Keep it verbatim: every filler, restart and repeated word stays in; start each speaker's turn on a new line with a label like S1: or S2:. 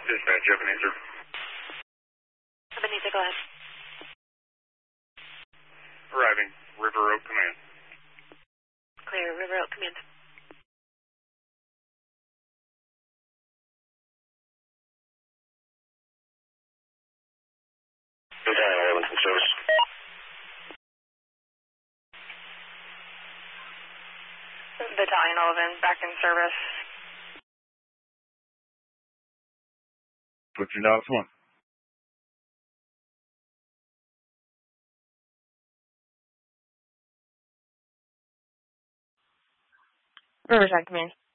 S1: Dispatch, Ebenezer.
S2: Ebenezer, go ahead.
S1: Arriving. River Oak Command.
S2: Clear. River Oak Command.
S1: Battalion eleven in service.
S2: Battalion eleven, back in service.
S3: Butcher Dogs one.
S2: Riverside Command.